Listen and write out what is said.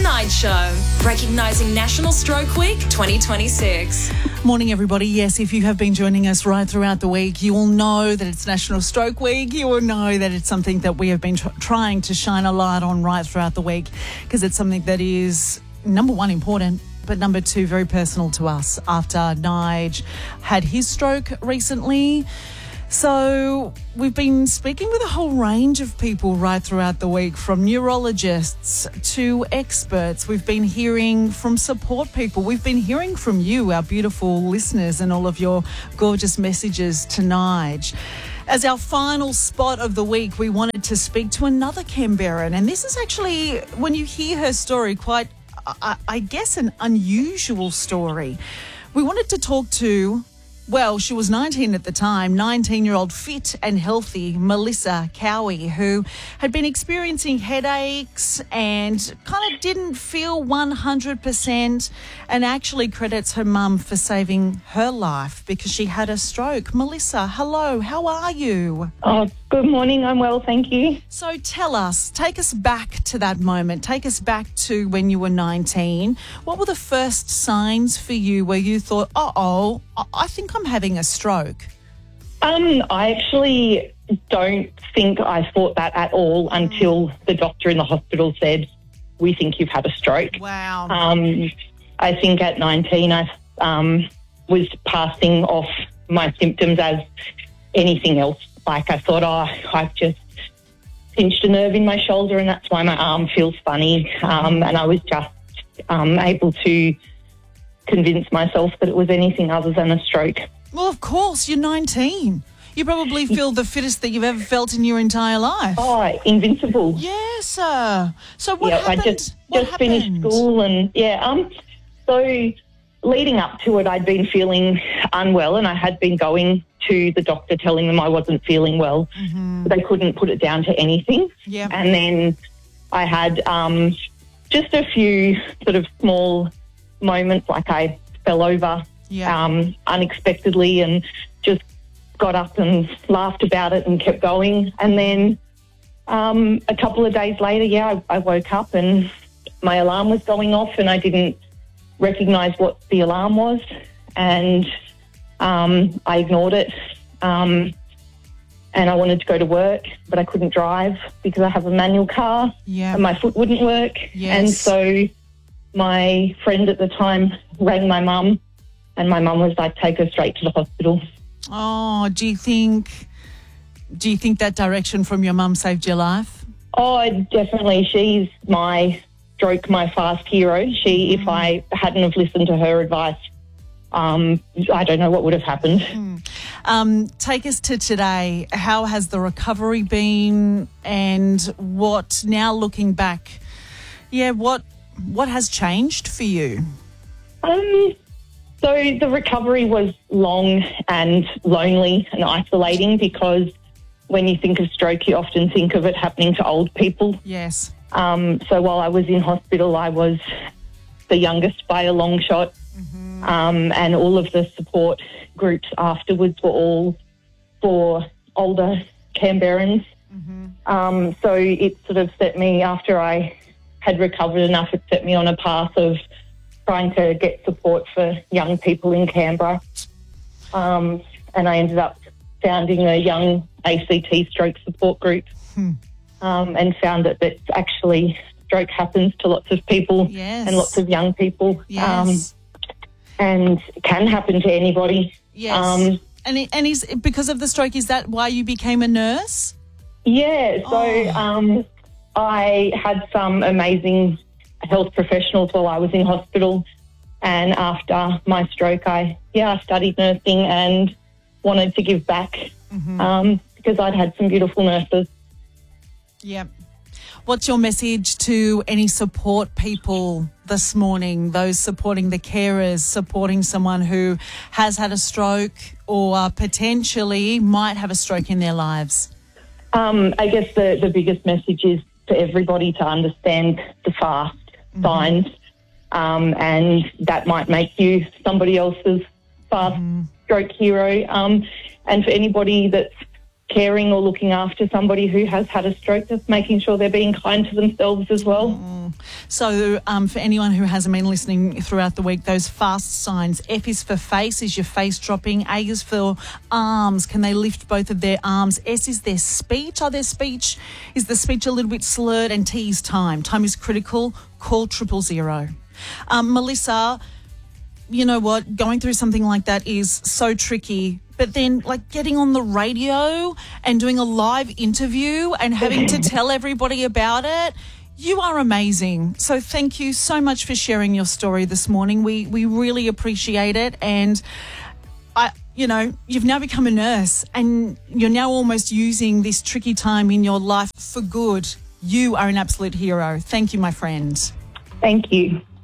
Tonight Show, recognising National Stroke Week 2026. Morning, everybody. Yes, if you have been joining us right throughout the week, you will know that it's National Stroke Week. You will know that it's something that we have been trying to shine a light on right throughout the week, because it's something that is, number one, important, but number two, very personal to us after Nige had his stroke recently. So we've been speaking with a whole range of people right throughout the week, from neurologists to experts. We've been hearing from support people. We've been hearing from you, our beautiful listeners, and all of your gorgeous messages to Nige. As our final spot of the week, we wanted to speak to another Canberran. And this is actually, when you hear her story, quite, I guess, an unusual story. We wanted to talk to, well, she was 19 at the time, 19-year-old fit and healthy Melissa Cowie, who had been experiencing headaches and kind of didn't feel 100%, and actually credits her mum for saving her life because she had a stroke. Melissa, hello, how are you? Oh, good morning. I'm well, thank you. So tell us, take us back to that moment. Take us back to when you were 19. What were the first signs for you where you thought, uh-oh, I think I'm having a stroke? I actually don't think I thought that at all until the doctor in the hospital said, we think you've had a stroke. Wow. I think at 19 I was passing off my symptoms as anything else. Like I thought, I've just pinched a nerve in my shoulder and that's why my arm feels funny. And I was just able to convince myself that it was anything other than a stroke. Well, of course, you're 19. You probably feel the fittest that you've ever felt in your entire life. Oh, invincible. Yes. So what happened? I just finished school and, so leading up to it, I'd been feeling unwell and I had been going to the doctor telling them I wasn't feeling well. Mm-hmm. They couldn't put it down to anything. Yeah. And then I had just a few sort of small moments, like I fell over unexpectedly and just got up and laughed about it and kept going. And then a couple of days later, I woke up and my alarm was going off and I didn't recognise what the alarm was, and I ignored it. And I wanted to go to work, but I couldn't drive because I have a manual car and my foot wouldn't work. Yes. And so my friend at the time rang my mum, and my mum was like, take her straight to the hospital. Oh, do you think that direction from your mum saved your life? Oh, definitely. She's my fast hero. If I hadn't have listened to her advice, I don't know what would have happened. Take us to today. How has the recovery been, and what, now looking back, what has changed for you? So the recovery was long and lonely and isolating, because when you think of stroke, you often think of it happening to old people. Yes. So while I was in hospital, I was the youngest by a long shot. Mm-hmm. And all of the support groups afterwards were all for older Canberrans. Mm-hmm. So it sort of set me, after I had recovered enough, it set me on a path of trying to get support for young people in Canberra. And I ended up founding a young ACT stroke support group. And found that actually stroke happens to lots of people. Yes. And lots of young people. Yes. And can happen to anybody. Yes. And is because of the stroke, is that why you became a nurse? Yeah. So I had some amazing health professionals while I was in hospital, and after my stroke, I studied nursing and wanted to give back because I'd had some beautiful nurses. Yeah. What's your message to any support people this morning, those supporting the carers, supporting someone who has had a stroke or potentially might have a stroke in their lives? I guess the biggest message is for everybody to understand the fast signs, and that might make you somebody else's fast stroke hero. And for anybody that's caring or looking after somebody who has had a stroke, just making sure they're being kind to themselves as well. So for anyone who hasn't been listening throughout the week, those fast signs, F is for face, is your face dropping. A is for arms. Can they lift both of their arms? S is their speech. Is the speech a little bit slurred? And T is time. Time is critical. Call 000. Melissa, you know what? Going through something like that is so tricky. But then, like, getting on the radio and doing a live interview and having to tell everybody about it, you are amazing. So thank you so much for sharing your story this morning. We really appreciate it. And, you've now become a nurse and you're now almost using this tricky time in your life for good. You are an absolute hero. Thank you, my friend. Thank you.